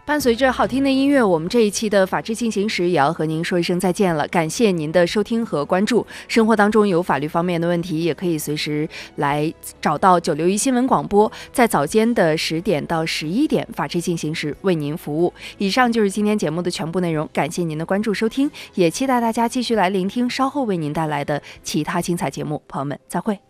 伴随着好听的音乐，我们这一期的法治进行时也要和您说一声再见了。感谢您的收听和关注。生活当中有法律方面的问题，也可以随时来找到961新闻广播，在早间的10点到11点，法治进行时为您服务。以上就是今天节目的全部内容，感谢您的关注收听，也期待大家继续来聆听稍后为您带来的其他精彩节目。朋友们，再会。